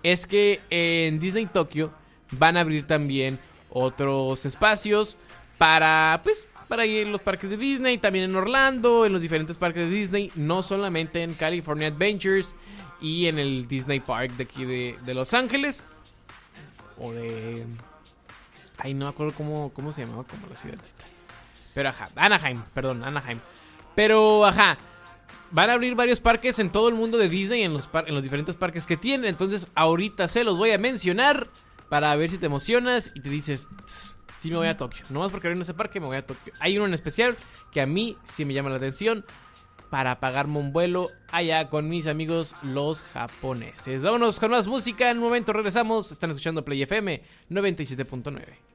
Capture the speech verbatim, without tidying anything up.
es que en Disney Tokio van a abrir también otros espacios para, pues, para ir en los parques de Disney, también en Orlando, en los diferentes parques de Disney, no solamente en California Adventures y en el Disney Park de aquí de, de Los Ángeles. O de... Ay, no me acuerdo cómo, cómo se llamaba como la ciudad esta. Pero ajá, Anaheim, perdón, Anaheim. Pero ajá, van a abrir varios parques en todo el mundo de Disney, en los, par- en los diferentes parques que tienen. Entonces ahorita se los voy a mencionar para ver si te emocionas y te dices... Sí me voy a Tokio, nomás porque en ese parque me voy a Tokio. Hay uno en especial que a mí sí me llama la atención para pagarme un vuelo allá con mis amigos los japoneses. Vámonos con más música, en un momento regresamos. Están escuchando Play F M noventa y siete punto nueve.